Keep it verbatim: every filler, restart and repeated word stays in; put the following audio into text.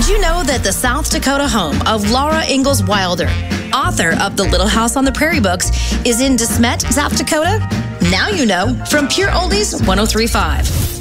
Did you know that the South Dakota home of Laura Ingalls Wilder, author of the Little House on the Prairie books, is in De Smet, South Dakota? Now you know from Pure Oldies one oh three point five.